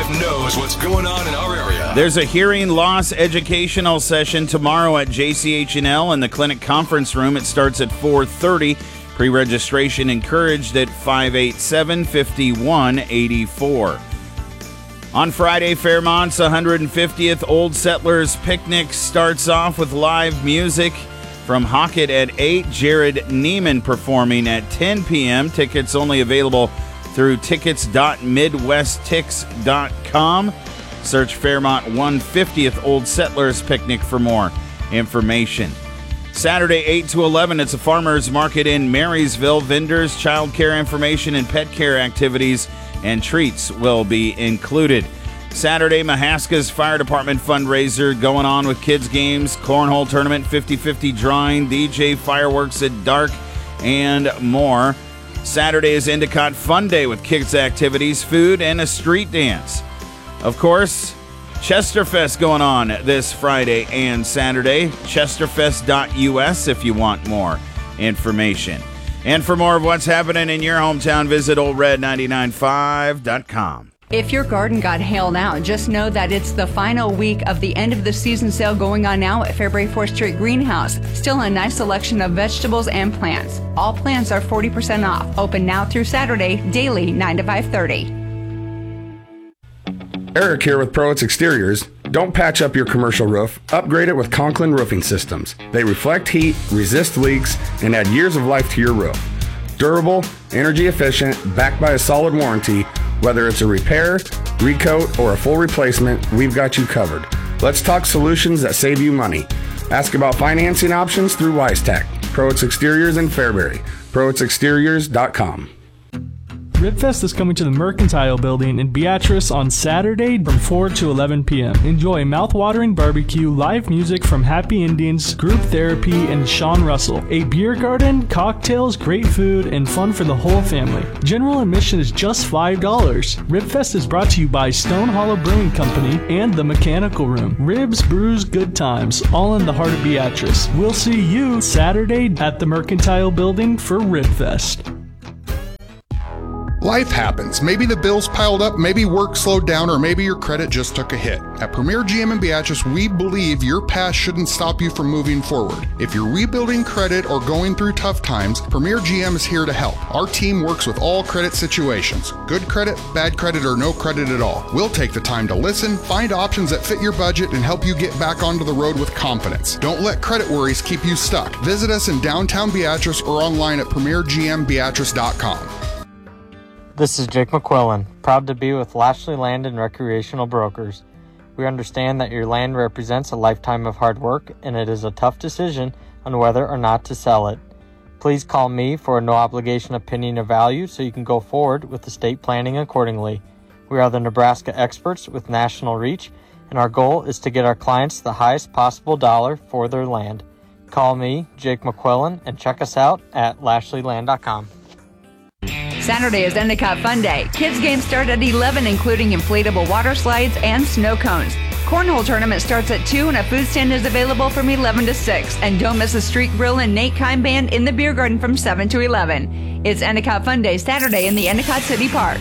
95 knows what's going on in our area. There's a hearing loss educational session tomorrow at JCH&L in the clinic conference room. It starts at 4:30. Pre-registration encouraged at 587-5184. On Friday, Fairmont's 150th Old Settlers Picnic starts off with live music from Hockett at 8. Jared Neiman performing at 10 p.m. Tickets only available through tickets.midwesttix.com. Search Fairmont 150th Old Settlers Picnic for more information. Saturday, 8 to 11, it's a farmer's market in Marysville. Vendors, child care information, and pet care activities and treats will be included. Saturday, Mahaska's Fire Department fundraiser going on with kids' games, cornhole tournament, 50-50 drawing, DJ fireworks at dark, and more. Saturday is Endicott Fun Day with kids' activities, food, and a street dance. Of course, Chesterfest going on this Friday and Saturday. Chesterfest.us if you want more information. And for more of what's happening in your hometown, visit oldred995.com. If your garden got hail now, just know that it's the final week of the end of the season sale going on now at Fairbury 4th Street Greenhouse. Still a nice selection of vegetables and plants. All plants are 40% off. Open now through Saturday, daily 9 to 5:30. Eric here with Proitz Exteriors. Don't patch up your commercial roof. Upgrade it with Conklin Roofing Systems. They reflect heat, resist leaks, and add years of life to your roof. Durable, energy efficient, backed by a solid warranty. Whether it's a repair, recoat, or a full replacement, we've got you covered. Let's talk solutions that save you money. Ask about financing options through WiseTech. Proitz Exteriors in Fairbury. ProitzExteriors.com. Ribfest is coming to the Mercantile Building in Beatrice on Saturday from 4 to 11 p.m. Enjoy mouth-watering barbecue, live music from Happy Indians, group therapy, and Sean Russell. A beer garden, cocktails, great food, and fun for the whole family. General admission is just $5. Ribfest is brought to you by Stone Hollow Brewing Company and The Mechanical Room. Ribs, brews, good times, all in the heart of Beatrice. We'll see you Saturday at the Mercantile Building for Ribfest. Life happens. Maybe the bills piled up, maybe work slowed down, or maybe your credit just took a hit. At Premier GM in Beatrice, we believe your past shouldn't stop you from moving forward. If you're rebuilding credit or going through tough times, Premier GM is here to help. Our team works with all credit situations. Good credit, bad credit, or no credit at all. We'll take the time to listen, find options that fit your budget, and help you get back onto the road with confidence. Don't let credit worries keep you stuck. Visit us in downtown Beatrice or online at premiergmbeatrice.com. This is Jake McQuillan, proud to be with Lashley Land and Recreational Brokers. We understand that your land represents a lifetime of hard work, and it is a tough decision on whether or not to sell it. Please call me for a no-obligation opinion or value so you can go forward with estate planning accordingly. We are the Nebraska experts with national reach, and our goal is to get our clients the highest possible dollar for their land. Call me, Jake McQuillan, and check us out at lashleyland.com. Saturday is Endicott Fun Day. Kids games start at 11, including inflatable water slides and snow cones. Cornhole tournament starts at 2, and a food stand is available from 11 to 6. And don't miss the Street Grill and Nate Kime Band in the beer garden from 7 to 11. It's Endicott Fun Day Saturday in the Endicott City Park.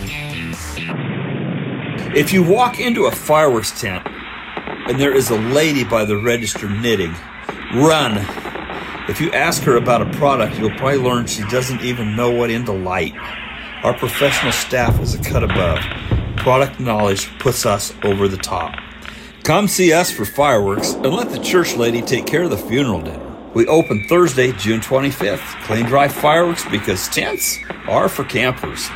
If you walk into a fireworks tent and there is a lady by the register knitting, run. If you ask her about a product, you'll probably learn she doesn't even know what into light. Our professional staff is a cut above. Product knowledge puts us over the top. Come see us for fireworks and let the church lady take care of the funeral dinner. We open Thursday, June 25th. Clean, dry fireworks because tents are for campers.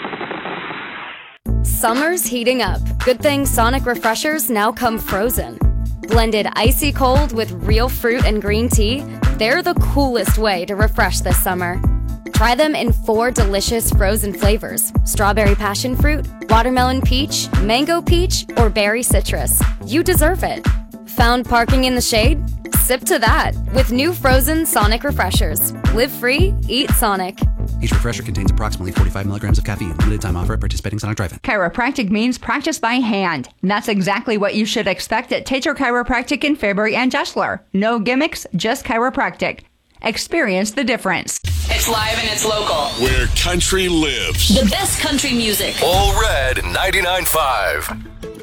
Summer's heating up. Good thing Sonic Refreshers now come frozen. Blended icy cold with real fruit and green tea, they're the coolest way to refresh this summer. Try them in 4 delicious frozen flavors: strawberry passion fruit, watermelon peach, mango peach, or berry citrus. You deserve it. Found parking in the shade? Sip to that with new frozen Sonic Refreshers. Live free, eat Sonic. Each refresher contains approximately 45 milligrams of caffeine. Limited time offer at participating Sonic Drive-In. Chiropractic means practice by hand. And that's exactly what you should expect at Tater Chiropractic in Fairbury and Jessler. No gimmicks, just chiropractic. Experience the difference. It's It's live and it's local. Where country lives. The best country music. All Red 99.5.